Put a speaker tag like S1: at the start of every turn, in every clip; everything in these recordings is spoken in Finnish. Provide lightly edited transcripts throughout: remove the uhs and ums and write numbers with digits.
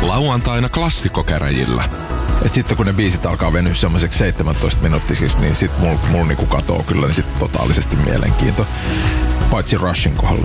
S1: Lauantaina klassikkokäräjillä.
S2: Et sitten kun ne biisit alkaa venyä semmoiseksi 17 minuuttisiksi, niin sit mulla niinku katoo kyllä niin sit totaalisesti mielenkiinto. Paitsi Rushin kohdalla.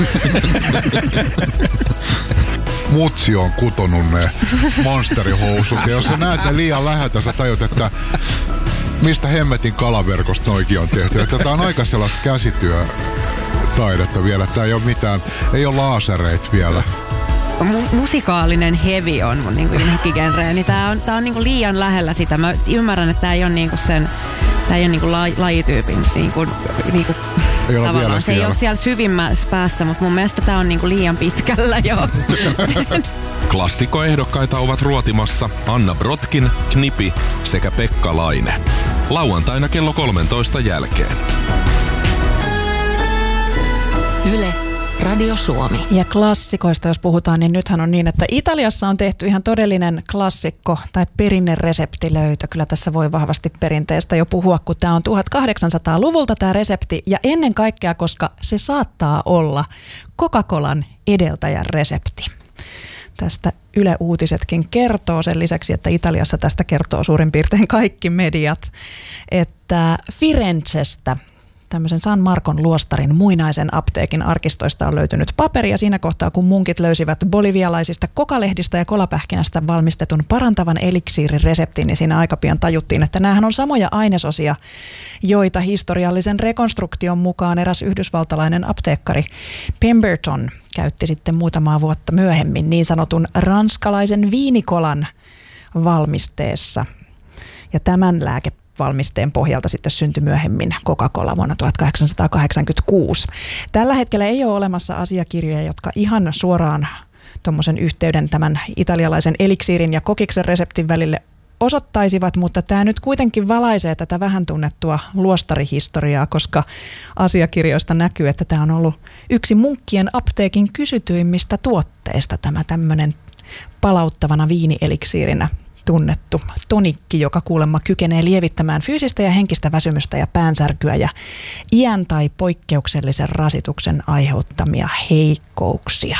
S3: Mutsi on kutonut ne monsterihousut. Ja jos sä näet ne liian läheltä, sä tajut, että mistä hemmetin kalaverkosta noikin on tehty. Että tää on aika sellaista käsityötaidetta vielä. Tää ei ole mitään, ei ole laasereita vielä.
S4: Musikaalinen heavy on mun niinku inhokkigenre, niin tää on niinku liian lähellä sitä. Mä ymmärrän, että tää ei ole niinku sen, tää ei ole niinku lajityypin niinku tavallaan. Se ei ole siellä syvimmässä päässä, mutta mun mielestä tää on niinku liian pitkällä jo.
S1: Klassikkoehdokkaita ovat ruotimassa Anna Brotkin, Knipi sekä Pekka Laine. Lauantaina kello 13 jälkeen.
S5: Yle Radio Suomi.
S6: Ja klassikoista jos puhutaan, niin nythän on niin, että Italiassa on tehty ihan todellinen klassikko tai perinnereseptilöytö. Kyllä tässä voi vahvasti perinteestä jo puhua, kun tämä on 1800-luvulta tämä resepti. Ja ennen kaikkea, koska se saattaa olla Coca-Colan edeltäjän resepti. Tästä Yle Uutisetkin kertoo sen lisäksi, että Italiassa tästä kertoo suurin piirtein kaikki mediat, että Firenzestä tämmöisen San Marcon luostarin muinaisen apteekin arkistoista on löytynyt paperia siinä kohtaa, kun munkit löysivät bolivialaisista kokalehdistä ja kolapähkinästä valmistetun parantavan eliksiirin reseptin, niin siinä aika pian tajuttiin, että näähän on samoja ainesosia, joita historiallisen rekonstruktion mukaan eräs yhdysvaltalainen apteekkari Pemberton käytti sitten muutamaa vuotta myöhemmin niin sanotun ranskalaisen viinikolan valmisteessa. Ja tämän lääkevalmisteen pohjalta sitten syntyi myöhemmin Coca-Cola vuonna 1886. Tällä hetkellä ei ole olemassa asiakirjoja, jotka ihan suoraan tuommoisen yhteyden tämän italialaisen eliksiirin ja kokiksen reseptin välille osoittaisivat, mutta tämä nyt kuitenkin valaisee tätä vähän tunnettua luostarihistoriaa, koska asiakirjoista näkyy, että tämä on ollut yksi munkkien apteekin kysytyimmistä tuotteista, tämä tämmöinen palauttavana viinieliksiirinä tunnettu tonikki, joka kuulemma kykenee lievittämään fyysistä ja henkistä väsymystä ja päänsärkyä ja iän tai poikkeuksellisen rasituksen aiheuttamia heikkouksia.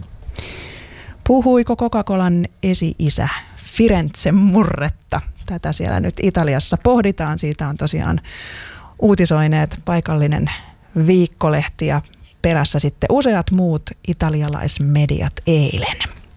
S6: Puhuiko Coca-Colan esi-isä Firenzen murretta? Tätä siellä nyt Italiassa pohditaan. Siitä on tosiaan uutisoineet paikallinen viikkolehti ja perässä sitten useat muut italialaismediat eilen.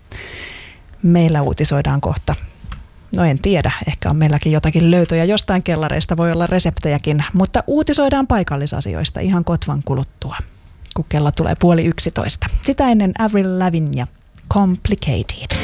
S6: Meillä uutisoidaan kohta. No en tiedä, ehkä on meilläkin jotakin löytöjä jostain kellareista, voi olla reseptejäkin, mutta uutisoidaan paikallisasioista ihan kotvan kuluttua, kun kello tulee 10:30. Sitä ennen Avril Lavigne ja Complicated.